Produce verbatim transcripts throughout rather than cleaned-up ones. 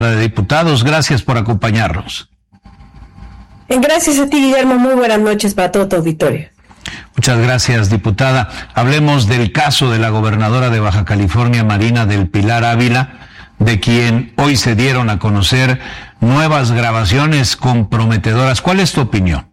de Diputados, gracias por acompañarnos. Gracias a ti, Guillermo. Muy buenas noches para todo tu auditorio. Muchas gracias, diputada. Hablemos del caso de la gobernadora de Baja California, Marina del Pilar Ávila, de quien hoy se dieron a conocer nuevas grabaciones comprometedoras. ¿Cuál es tu opinión?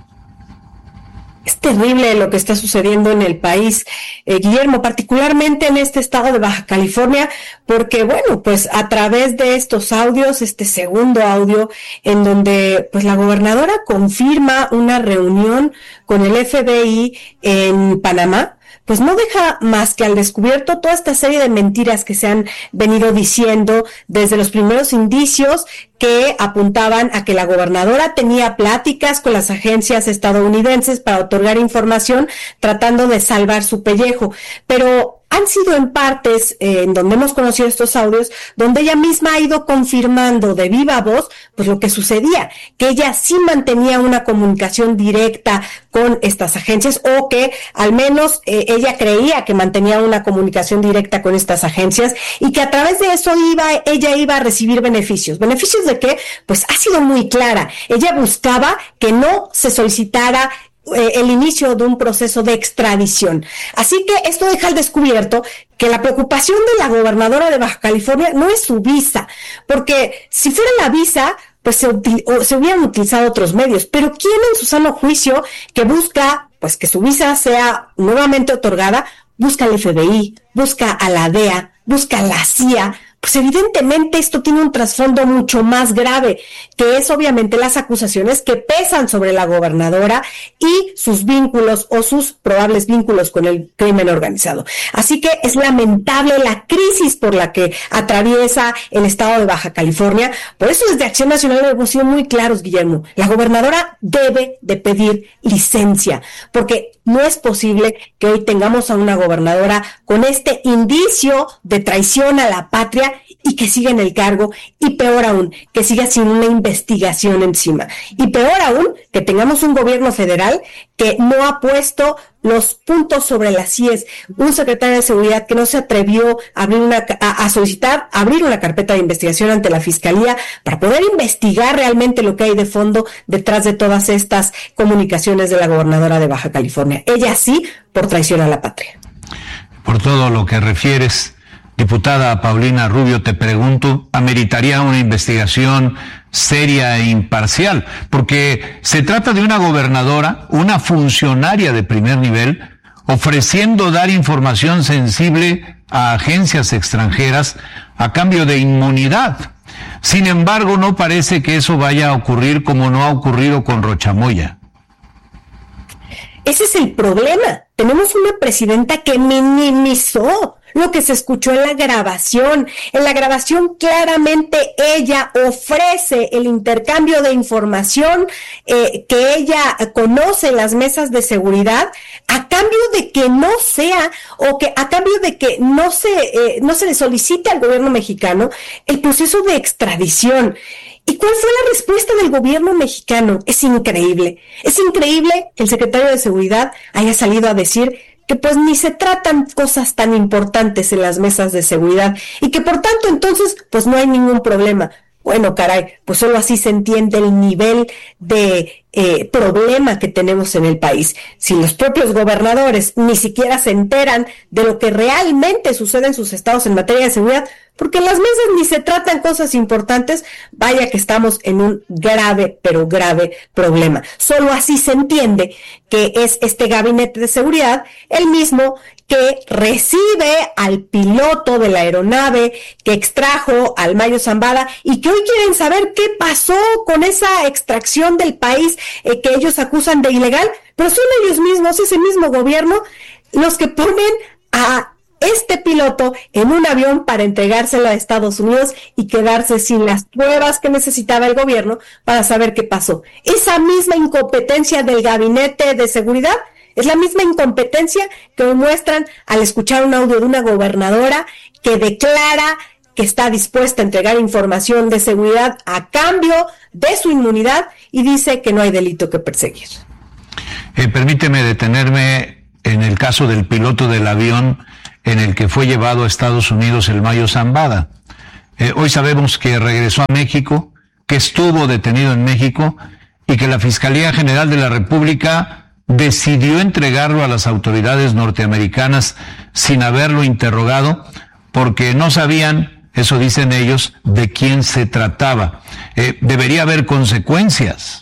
Es terrible lo que está sucediendo en el país, eh, Guillermo, particularmente en este estado de Baja California, porque, bueno, pues a través de estos audios, este segundo audio, en donde pues la gobernadora confirma una reunión con el F B I en Panamá, pues no deja más que al descubierto toda esta serie de mentiras que se han venido diciendo desde los primeros indicios que apuntaban a que la gobernadora tenía pláticas con las agencias estadounidenses para otorgar información tratando de salvar su pellejo. Pero han sido en partes eh, en donde hemos conocido estos audios, donde ella misma ha ido confirmando de viva voz pues lo que sucedía, que ella sí mantenía una comunicación directa con estas agencias, o que al menos eh, ella creía que mantenía una comunicación directa con estas agencias, y que a través de eso iba ella iba a recibir beneficios. ¿Beneficios de qué? Pues ha sido muy clara. Ella buscaba que no se solicitara el inicio de un proceso de extradición. Así que esto deja al descubierto que la preocupación de la gobernadora de Baja California no es su visa, porque si fuera la visa, pues se, se hubieran utilizado otros medios. Pero ¿quién en su sano juicio que busca pues que su visa sea nuevamente otorgada, busca al F B I, busca a la D E A, busca a la C I A? Pues evidentemente esto tiene un trasfondo mucho más grave, que es obviamente las acusaciones que pesan sobre la gobernadora y sus vínculos o sus probables vínculos con el crimen organizado. Así que es lamentable la crisis por la que atraviesa el estado de Baja California. Por eso desde Acción Nacional hemos sido muy claros, Guillermo. La gobernadora debe de pedir licencia, porque no es posible que hoy tengamos a una gobernadora con este indicio de traición a la patria y que siga en el cargo, y peor aún, que siga sin una investigación encima. Y peor aún, que tengamos un gobierno federal que no ha puesto los puntos sobre las íes, un secretario de Seguridad que no se atrevió a, abrir una, a, a solicitar abrir una carpeta de investigación ante la Fiscalía para poder investigar realmente lo que hay de fondo detrás de todas estas comunicaciones de la gobernadora de Baja California. Ella sí, por traición a la patria. Por todo lo que refieres, diputada Paulina Rubio, te pregunto, ¿ameritaría una investigación seria e imparcial? Porque se trata de una gobernadora, una funcionaria de primer nivel, ofreciendo dar información sensible a agencias extranjeras a cambio de inmunidad. Sin embargo, no parece que eso vaya a ocurrir como no ha ocurrido con Rocha Moya. Ese es el problema. Tenemos una presidenta que minimizó lo que se escuchó en la grabación. En la grabación claramente ella ofrece el intercambio de información eh, que ella conoce en las mesas de seguridad, a cambio de que no sea, o que a cambio de que no se, eh, no se le solicite al gobierno mexicano el proceso de extradición. ¿Y cuál fue la respuesta del gobierno mexicano? Es increíble. Es increíble que el secretario de Seguridad haya salido a decir que pues ni se tratan cosas tan importantes en las mesas de seguridad y que por tanto entonces pues no hay ningún problema. Bueno, caray, pues solo así se entiende el nivel de eh, problema que tenemos en el país. Si los propios gobernadores ni siquiera se enteran de lo que realmente sucede en sus estados en materia de seguridad, porque en las mesas ni se tratan cosas importantes, vaya que estamos en un grave, pero grave problema. Solo así se entiende que es este gabinete de seguridad el mismo que recibe al piloto de la aeronave que extrajo al Mayo Zambada y que hoy quieren saber qué pasó con esa extracción del país eh, que ellos acusan de ilegal, pero son ellos mismos, ese mismo gobierno, los que ponen a este piloto en un avión para entregárselo a Estados Unidos y quedarse sin las pruebas que necesitaba el gobierno para saber qué pasó. Esa misma incompetencia del gabinete de seguridad es la misma incompetencia que muestran al escuchar un audio de una gobernadora que declara que está dispuesta a entregar información de seguridad a cambio de su inmunidad y dice que no hay delito que perseguir. Eh, permíteme detenerme en el caso del piloto del avión en el que fue llevado a Estados Unidos el Mayo Zambada. Eh, hoy sabemos que regresó a México, que estuvo detenido en México y que la Fiscalía General de la República decidió entregarlo a las autoridades norteamericanas sin haberlo interrogado porque no sabían, eso dicen ellos, de quién se trataba. Eh, debería haber consecuencias.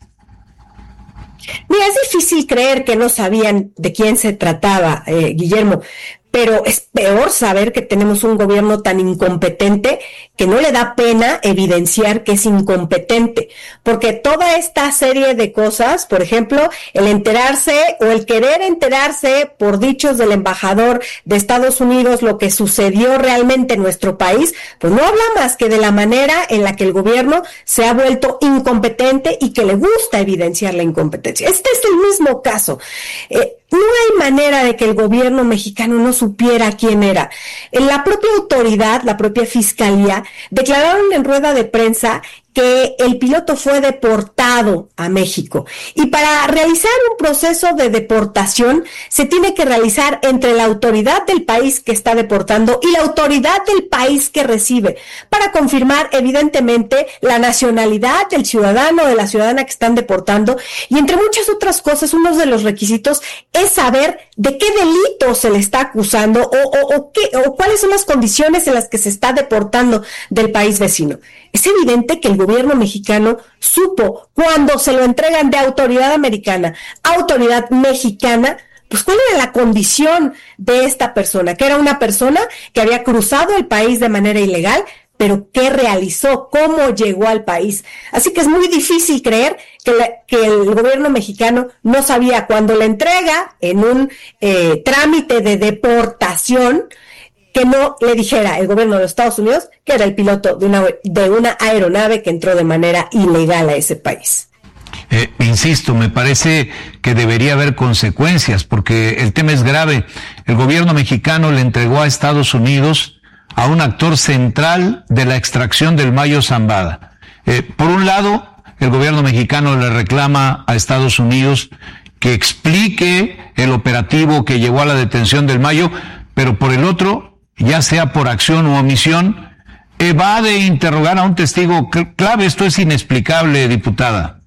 Mira, es difícil creer que no sabían de quién se trataba, eh, Guillermo, pero es peor saber que tenemos un gobierno tan incompetente que no le da pena evidenciar que es incompetente, porque toda esta serie de cosas, por ejemplo, el enterarse o el querer enterarse por dichos del embajador de Estados Unidos lo que sucedió realmente en nuestro país, pues no habla más que de la manera en la que el gobierno se ha vuelto incompetente y que le gusta evidenciar la incompetencia. Este es el mismo caso. Eh, No hay manera de que el gobierno mexicano no supiera quién era. La propia autoridad, la propia fiscalía, declararon en rueda de prensa que el piloto fue deportado a México. Y para realizar un proceso de deportación se tiene que realizar entre la autoridad del país que está deportando y la autoridad del país que recibe, para confirmar evidentemente la nacionalidad del ciudadano o de la ciudadana que están deportando. Y entre muchas otras cosas, uno de los requisitos es saber de qué delito se le está acusando o, o, o, qué, o cuáles son las condiciones en las que se está deportando del país vecino. Es evidente que el gobierno mexicano supo cuando se lo entregan de autoridad americana a autoridad mexicana, pues cuál era la condición de esta persona, que era una persona que había cruzado el país de manera ilegal, pero ¿qué realizó? ¿Cómo llegó al país? Así que es muy difícil creer que, la, que el gobierno mexicano no sabía cuando le entrega en un eh, trámite de deportación, que no le dijera el gobierno de los Estados Unidos que era el piloto de una, de una aeronave que entró de manera ilegal a ese país. Eh, insisto, me parece que debería haber consecuencias porque el tema es grave. El gobierno mexicano le entregó a Estados Unidos a un actor central de la extracción del Mayo Zambada. Eh, por un lado, el gobierno mexicano le reclama a Estados Unidos que explique el operativo que llevó a la detención del Mayo, pero por el otro, ya sea por acción u omisión, evade interrogar a un testigo clave. Esto es inexplicable, diputada.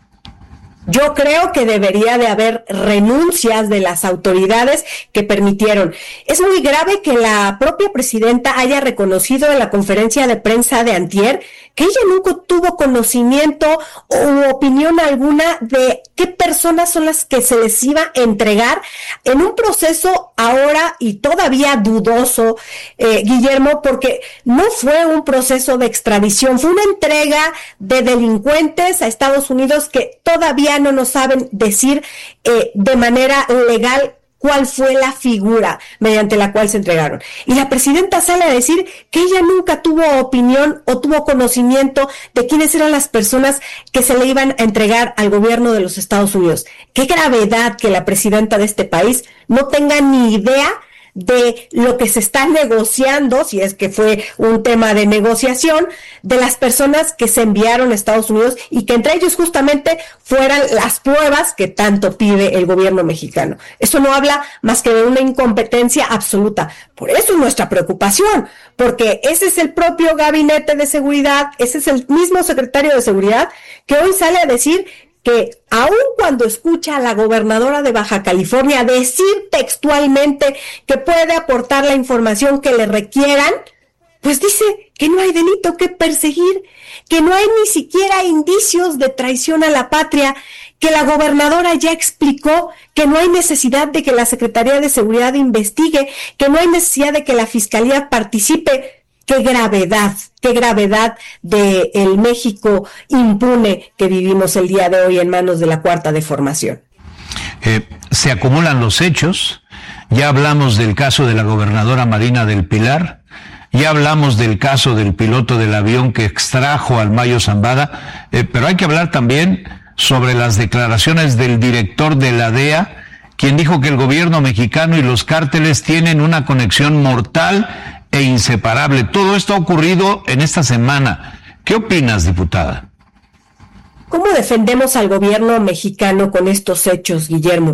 Yo creo que debería de haber renuncias de las autoridades que permitieron. Es muy grave que la propia presidenta haya reconocido en la conferencia de prensa de antier que ella nunca tuvo conocimiento o opinión alguna de qué personas son las que se les iba a entregar en un proceso ahora y todavía dudoso, eh, Guillermo, porque no fue un proceso de extradición, fue una entrega de delincuentes a Estados Unidos que todavía no nos saben decir eh, de manera legal cuál fue la figura mediante la cual se entregaron. Y la presidenta sale a decir que ella nunca tuvo opinión o tuvo conocimiento de quiénes eran las personas que se le iban a entregar al gobierno de los Estados Unidos. Qué gravedad que la presidenta de este país no tenga ni idea de lo que se está negociando, si es que fue un tema de negociación, de las personas que se enviaron a Estados Unidos y que entre ellos justamente fueran las pruebas que tanto pide el gobierno mexicano. Eso no habla más que de una incompetencia absoluta. Por eso es nuestra preocupación, porque ese es el propio gabinete de seguridad, ese es el mismo secretario de seguridad que hoy sale a decir que aun cuando escucha a la gobernadora de Baja California decir textualmente que puede aportar la información que le requieran, pues dice que no hay delito que perseguir, que no hay ni siquiera indicios de traición a la patria, que la gobernadora ya explicó que no hay necesidad de que la Secretaría de Seguridad investigue, que no hay necesidad de que la Fiscalía participe. Qué gravedad, qué gravedad de el México impune que vivimos el día de hoy en manos de la Cuarta Deformación. Eh, se acumulan los hechos. Ya hablamos del caso de la gobernadora Marina del Pilar. Ya hablamos del caso del piloto del avión que extrajo al Mayo Zambada. Eh, pero hay que hablar también sobre las declaraciones del director de la D E A, quien dijo que el gobierno mexicano y los cárteles tienen una conexión mortal e inseparable. Todo esto ha ocurrido en esta semana. ¿Qué opinas, diputada? ¿Cómo defendemos al gobierno mexicano con estos hechos, Guillermo?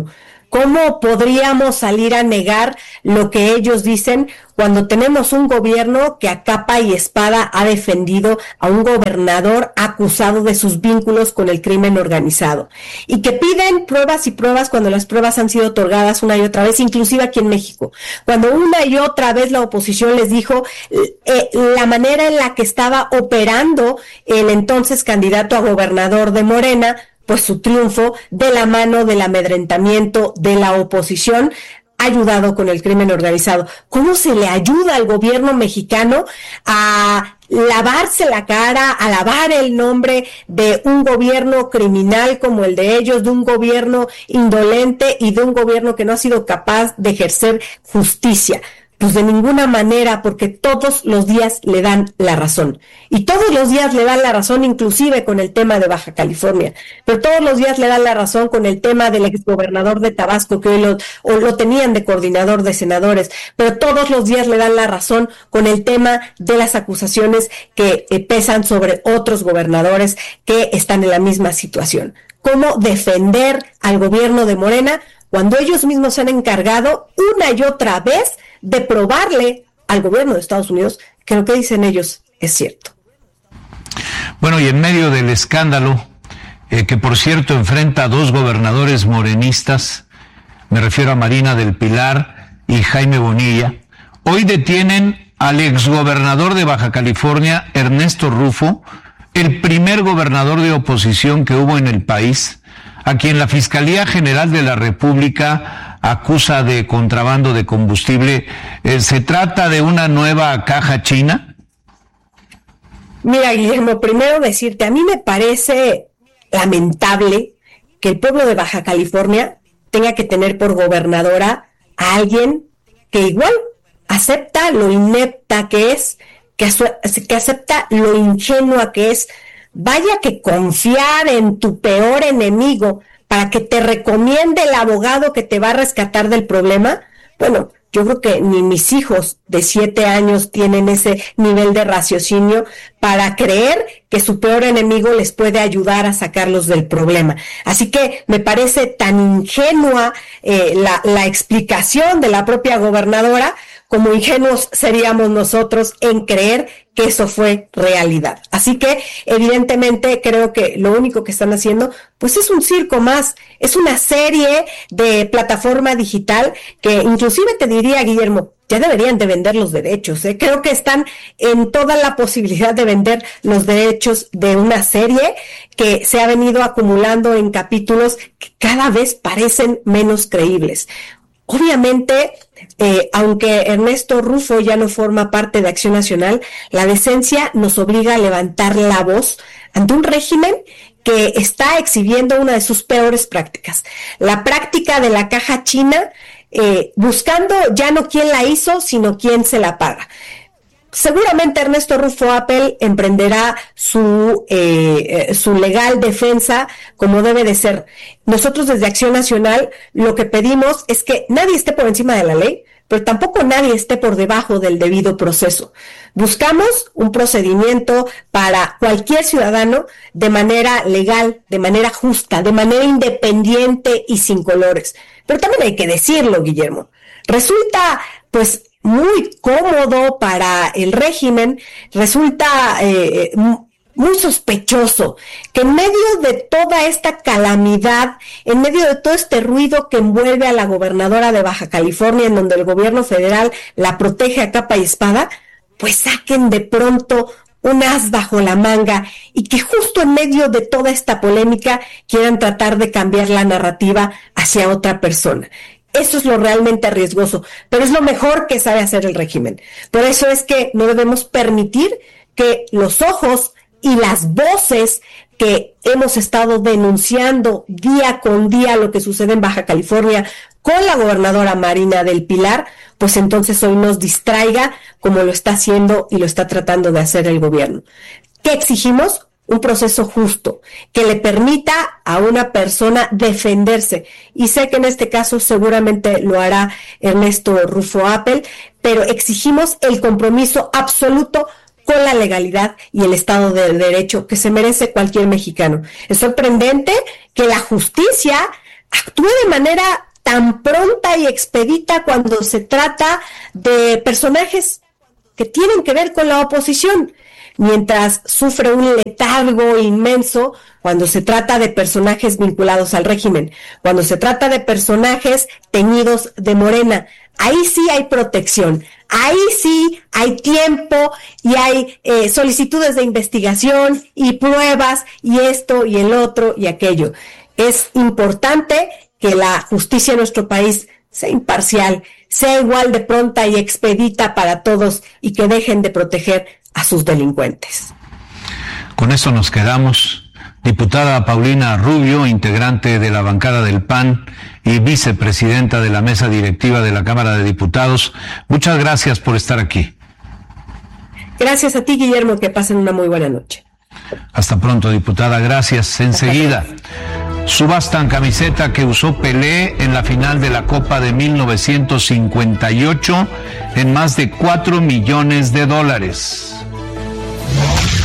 ¿Cómo podríamos salir a negar lo que ellos dicen cuando tenemos un gobierno que a capa y espada ha defendido a un gobernador acusado de sus vínculos con el crimen organizado? Y que piden pruebas y pruebas cuando las pruebas han sido otorgadas una y otra vez, inclusive aquí en México. Cuando una y otra vez la oposición les dijo eh, la manera en la que estaba operando el entonces candidato a gobernador de Morena, pues su triunfo de la mano del amedrentamiento de la oposición, ayudado con el crimen organizado. ¿Cómo se le ayuda al gobierno mexicano a lavarse la cara, a lavar el nombre de un gobierno criminal como el de ellos, de un gobierno indolente y de un gobierno que no ha sido capaz de ejercer justicia? Pues de ninguna manera, porque todos los días le dan la razón. Y todos los días le dan la razón, inclusive con el tema de Baja California. Pero todos los días le dan la razón con el tema del exgobernador de Tabasco, que hoy lo, o lo tenían de coordinador de senadores. Pero todos los días le dan la razón con el tema de las acusaciones que eh, pesan sobre otros gobernadores que están en la misma situación. ¿Cómo defender al gobierno de Morena cuando ellos mismos se han encargado una y otra vez de probarle al gobierno de Estados Unidos que lo que dicen ellos es cierto? Bueno, y en medio del escándalo, eh, que por cierto enfrenta a dos gobernadores morenistas, me refiero a Marina del Pilar y Jaime Bonilla, hoy detienen al exgobernador de Baja California, Ernesto Rufo, el primer gobernador de oposición que hubo en el país, a quien la Fiscalía General de la República acusa de contrabando de combustible. Eh, ¿Se trata de una nueva caja china? Mira, Guillermo, primero decirte, a mí me parece lamentable que el pueblo de Baja California tenga que tener por gobernadora a alguien que igual acepta lo inepta que es, que, asu- que acepta lo ingenua que es. Vaya que confiar en tu peor enemigo para que te recomiende el abogado que te va a rescatar del problema. Bueno, yo creo que ni mis hijos de siete años tienen ese nivel de raciocinio para creer que su peor enemigo les puede ayudar a sacarlos del problema. Así que me parece tan ingenua eh, la, la explicación de la propia gobernadora, como ingenuos seríamos nosotros en creer que eso fue realidad. Así que evidentemente creo que lo único que están haciendo pues es un circo más, es una serie de plataforma digital que inclusive te diría, Guillermo, ya deberían de vender los derechos, ¿eh? Creo que están en toda la posibilidad de vender los derechos de una serie que se ha venido acumulando en capítulos que cada vez parecen menos creíbles. Obviamente, eh, aunque Ernesto Rufo ya no forma parte de Acción Nacional, la decencia nos obliga a levantar la voz ante un régimen que está exhibiendo una de sus peores prácticas, la práctica de la caja china, eh, buscando ya no quién la hizo, sino quién se la paga. Seguramente Ernesto Rufo Appel emprenderá su eh, su legal defensa como debe de ser. Nosotros desde Acción Nacional lo que pedimos es que nadie esté por encima de la ley, pero tampoco nadie esté por debajo del debido proceso. Buscamos un procedimiento para cualquier ciudadano de manera legal, de manera justa, de manera independiente y sin colores. Pero también hay que decirlo, Guillermo. Resulta, pues, muy cómodo para el régimen, resulta eh, muy sospechoso que en medio de toda esta calamidad, en medio de todo este ruido que envuelve a la gobernadora de Baja California, en donde el gobierno federal la protege a capa y espada, pues saquen de pronto un as bajo la manga y que justo en medio de toda esta polémica quieran tratar de cambiar la narrativa hacia otra persona. Eso es lo realmente riesgoso, pero es lo mejor que sabe hacer el régimen. Por eso es que no debemos permitir que los ojos y las voces que hemos estado denunciando día con día lo que sucede en Baja California con la gobernadora Marina del Pilar, pues entonces hoy nos distraiga como lo está haciendo y lo está tratando de hacer el gobierno. ¿Qué exigimos? Un proceso justo, que le permita a una persona defenderse. Y sé que en este caso seguramente lo hará Ernesto Rufo Appel, pero exigimos el compromiso absoluto con la legalidad y el Estado de Derecho que se merece cualquier mexicano. Es sorprendente que la justicia actúe de manera tan pronta y expedita cuando se trata de personajes que tienen que ver con la oposición, mientras sufre un letargo inmenso cuando se trata de personajes vinculados al régimen, cuando se trata de personajes teñidos de Morena. Ahí sí hay protección, ahí sí hay tiempo y hay eh, solicitudes de investigación y pruebas y esto y el otro y aquello. Es importante que la justicia en nuestro país sea imparcial, sea igual de pronta y expedita para todos y que dejen de proteger a sus delincuentes. Con eso nos quedamos. Diputada Paulina Rubio, integrante de la bancada del P A N y vicepresidenta de la mesa directiva de la Cámara de Diputados, muchas gracias por estar aquí. Gracias a ti, Guillermo, que pasen una muy buena noche. Hasta pronto, diputada, gracias. Enseguida, subastan camiseta que usó Pelé en la final de la Copa de mil novecientos cincuenta y ocho en más de cuatro millones de dólares.